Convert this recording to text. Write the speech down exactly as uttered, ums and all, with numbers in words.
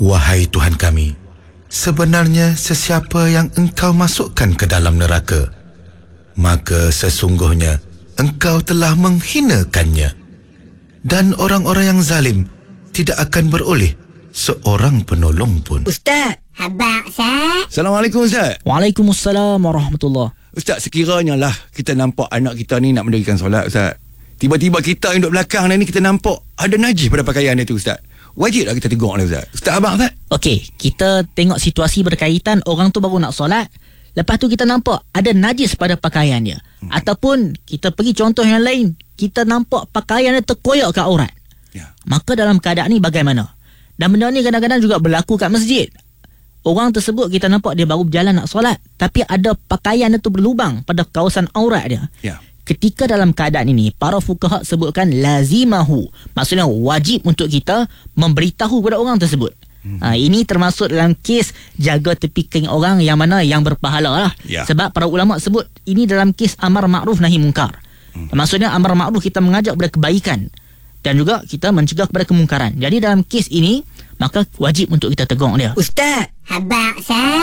Wahai Tuhan kami, sebenarnya sesiapa yang Engkau masukkan ke dalam neraka, maka sesungguhnya Engkau telah menghinakannya. Dan orang-orang yang zalim tidak akan beroleh seorang penolong pun. Ustaz, habaq Ustaz. Assalamualaikum Ustaz. Waalaikumsalam warahmatullahi. Ustaz, sekiranya lah kita nampak anak kita ni nak mendirikan solat Ustaz, tiba-tiba kita yang duduk belakang ni kita nampak ada najis pada pakaian dia tu Ustaz, wajib tak kita tegur dia Ustaz? Ustaz abang Ustaz? Okey, kita tengok situasi berkaitan. Orang tu baru nak solat, lepas tu kita nampak ada najis pada pakaiannya. hmm. Ataupun kita pergi contoh yang lain, kita nampak pakaian dia terkoyak ke aurat. ya. Maka dalam keadaan ni bagaimana? Dan benda ni kadang-kadang juga berlaku kat masjid. Orang tersebut kita nampak dia baru berjalan nak solat, tapi ada pakaian dia tu berlubang pada kawasan aurat dia. Ya. Ketika dalam keadaan ini, para fuqaha sebutkan lazimahu, maksudnya wajib untuk kita memberitahu kepada orang tersebut. Hmm. Ha, ini termasuk dalam kes jaga tepi kering orang yang mana yang berpahala lah. Ya. Sebab para ulama sebut ini dalam kes amar ma'ruf nahi mungkar. Hmm. Maksudnya amar ma'ruf, kita mengajak kepada kebaikan dan juga kita mencegah kepada kemungkaran. Jadi dalam kes ini maka wajib untuk kita tegur dia. Ustaz, habaq Ustaz.